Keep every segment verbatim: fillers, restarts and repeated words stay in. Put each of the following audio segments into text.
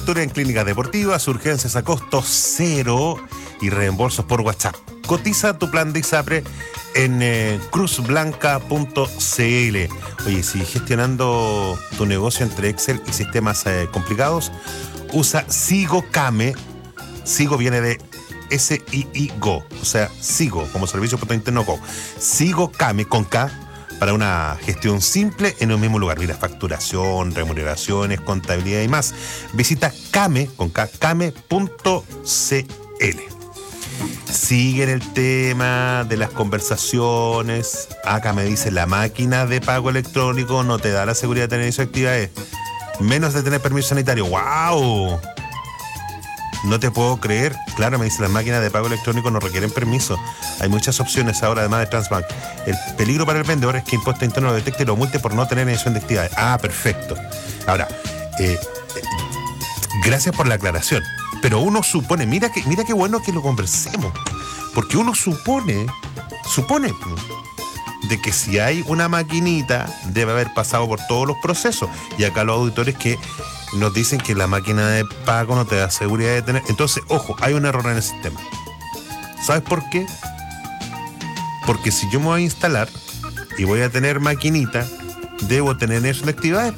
cobertura en clínicas deportivas, urgencias a costo cero y reembolsos por WhatsApp. Cotiza tu plan de ISAPRE en eh, cruz blanca punto c l. Oye, si gestionando tu negocio entre Excel y sistemas eh, complicados, usa SigoCame. Sigo viene de S I I Go, o sea, Sigo, como servicio por interno Go. SigoCame con K para una gestión simple en un mismo lugar. Mira, facturación, remuneraciones, contabilidad y más. Visita Kame, con K, kame punto c l. Sigue en el tema de las conversaciones. Acá me dice, la máquina de pago electrónico no te da la seguridad de tener esas actividades, menos de tener permiso sanitario. ¡Wow! No te puedo creer. Claro, me dice, las máquinas de pago electrónico no requieren permiso. Hay muchas opciones ahora, además de Transbank. El peligro para el vendedor es que Impuesto Interno lo detecte y lo multe por no tener emisión de actividades. Ah, perfecto. Ahora, eh, eh, gracias por la aclaración. Pero uno supone, mira que, mira qué bueno que lo conversemos. Porque uno supone, supone de que si hay una maquinita, debe haber pasado por todos los procesos. Y acá los auditores que nos dicen que la máquina de pago no te da seguridad de tener. Entonces, ojo, hay un error en el sistema. ¿Sabes por qué? Porque si yo me voy a instalar y voy a tener maquinita, debo tener eso de actividades.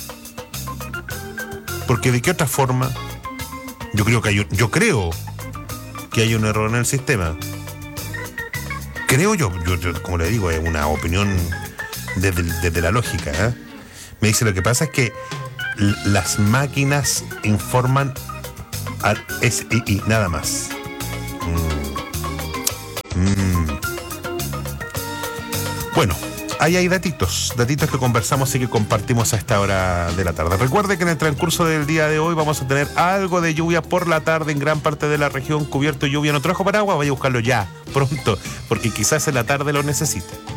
Porque de qué otra forma, yo creo que hay un, yo creo que hay un error en el sistema. Creo yo, yo, yo como le digo, es una opinión desde, desde la lógica, ¿eh? Me dice, lo que pasa es que las máquinas informan al S I I, nada más. Mm. Mm. Bueno, ahí hay datitos, datitos que conversamos y que compartimos a esta hora de la tarde. Recuerde que en el transcurso del día de hoy vamos a tener algo de lluvia por la tarde en gran parte de la región, cubierto de lluvia. No trajo paraguas, vaya a buscarlo ya, pronto, porque quizás en la tarde lo necesite.